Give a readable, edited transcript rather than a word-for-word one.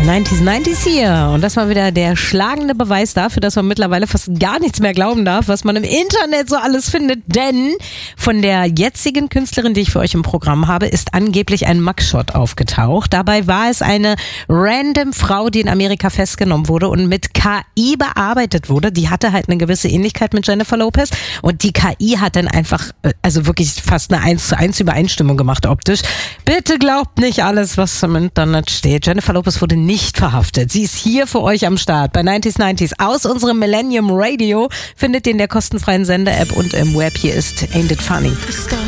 90s hier. Und das war wieder der schlagende Beweis dafür, dass man mittlerweile fast gar nichts mehr glauben darf, was man im Internet so alles findet. Denn von der jetzigen Künstlerin, die ich für euch im Programm habe, ist angeblich ein Mugshot aufgetaucht. Dabei war es eine random Frau, die in Amerika festgenommen wurde und mit KI bearbeitet wurde. Die hatte halt eine gewisse Ähnlichkeit mit Jennifer Lopez. Und die KI hat dann einfach, also wirklich fast eine 1:1 Übereinstimmung gemacht optisch. Bitte glaubt nicht alles, was im Internet steht. Jennifer Lopez wurde nicht verhaftet. Sie ist hier für euch am Start bei 90s aus unserem Millennium Radio. Findet ihr in der kostenfreien Sender-App und im Web. Hier ist Ain't It Funny.